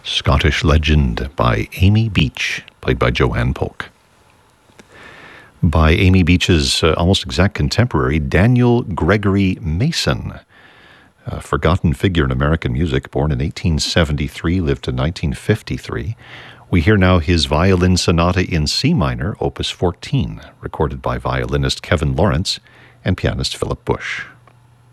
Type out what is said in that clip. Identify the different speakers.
Speaker 1: Scottish Legend by Amy Beach, played by Joanne Polk. By Amy Beach's almost exact contemporary, Daniel Gregory Mason, a forgotten figure in American music, born in 1873, lived to 1953. We hear now his Violin Sonata in C minor, opus 14, recorded by violinist Kevin Lawrence and pianist Philip Bush.